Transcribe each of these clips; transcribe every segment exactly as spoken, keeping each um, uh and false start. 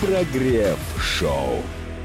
Прогрев-шоу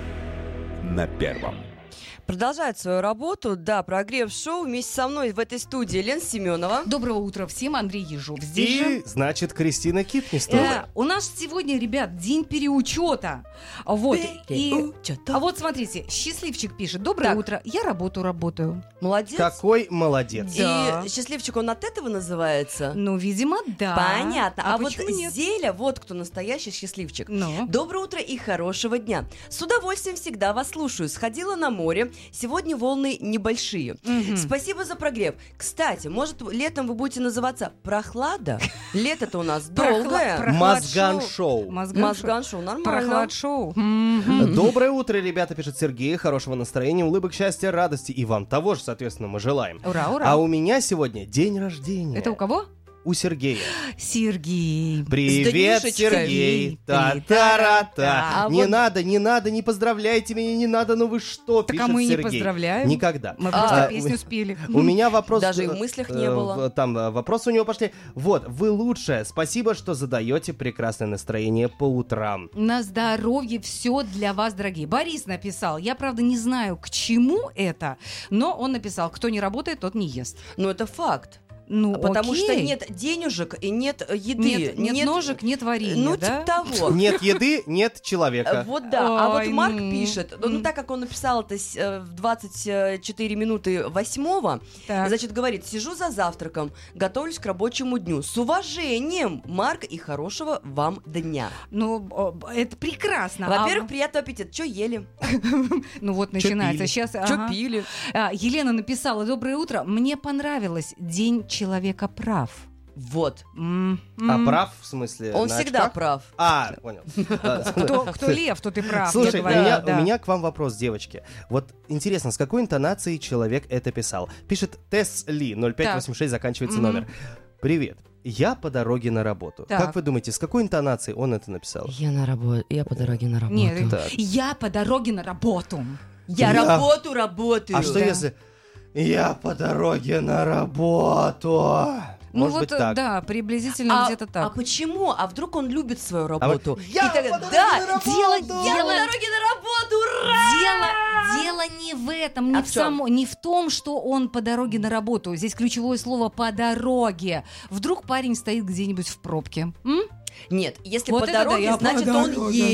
на Первом. Продолжает свою работу, да, прогрев-шоу. Вместе со мной в этой студии Лена Семенова. Доброго утра всем, Андрей Ежов здесь И, же. значит, Кристина Китнистова. Э, у нас сегодня, ребят, день переучета. Вот. И, а вот смотрите, счастливчик пишет: доброе Так. утро, я работу работаю. Молодец. Какой молодец. И Да. счастливчик, он от этого называется? Ну, видимо, да. Понятно. А, А вот почему нет? Зеля, вот кто настоящий счастливчик. Ну. Доброе утро и хорошего дня. С удовольствием всегда вас слушаю. Сходила на море. Сегодня волны небольшие. Мгм. Спасибо за прогрев. Кстати, может, летом вы будете называться прохлада? Лето-то у нас Прохла- долгое. прохлад-шоу. Мозган-шоу. Мозган-шоу. Мозган-шоу, нормально. Прохлад-шоу. Мгм. Доброе утро, ребята, пишет Сергей. Хорошего настроения, улыбок, счастья, радости. И вам того же, соответственно, мы желаем. Ура, ура. А у меня сегодня день рождения. Это у кого? У Сергея. Сергей. Привет, Данюшечкой. Сергей. Привет. Та-та-ра-та. А Не вот- надо, не надо, не поздравляйте меня, не надо, ну вы что, Так а пишет мы не Сергей. поздравляем. Никогда. Мы А, просто а, песню спели. У меня вопрос... Даже и в э, мыслях не э, было. в- Там э, вопросы у него пошли. Вот, вы лучшая. Спасибо, что задаете прекрасное настроение по утрам. На здоровье все для вас, дорогие. Борис написал. Я, правда, не знаю, к чему это, но он написал: кто не работает, тот не ест. Ну, это факт. Ну, Потому окей. что нет денежек и нет э, еды. Нет, нет ножек, нет варенья, Ну, да? типа того. Нет еды, нет человека. Вот да. А вот Ой, Марк ну. пишет, ну, М. так как он написал это с- э, в двадцать четыре минуты восьмого, Так. значит, говорит: сижу за завтраком, готовлюсь к рабочему дню. С уважением, Марк, и хорошего вам дня. Ну, о, это прекрасно. Во-первых, А, приятного аппетита. Че ели? ну вот Чё начинается. пили? Сейчас. Че пили? Елена написала: доброе утро. Мне понравилось День человека прав. Вот. М, А м. прав, в смысле, Он на всегда очках? прав. А, понял. Кто, кто лев, то ты прав. Слушай, я у говорю, меня, да. у меня к вам вопрос, девочки. Вот интересно, с какой интонацией человек это писал? Пишет Тесс Ли, ноль пять восемьдесят шесть, заканчивается Мгм. номер. Привет, я по дороге на работу. Так. Как вы думаете, с какой интонацией он это написал? Я на работу. Я по дороге на работу. Нет, Так. я по дороге на работу. Я Я- работу работаю. А что Да. если я по дороге на работу? Ну Может вот, быть так. да, приблизительно А, где-то а так. почему? А вдруг он любит свою А вот работу? я И тогда- по дороге да, на работу! дело, я Дело- по дороге на работу, ура! Дело, дело не в этом, не, А в в чём? само, не в том, что он по дороге на работу. Здесь ключевое слово «по дороге». Вдруг парень стоит где-нибудь в пробке. М? Нет, если Вот по это да, дороге, я по значит, он дороге. едет.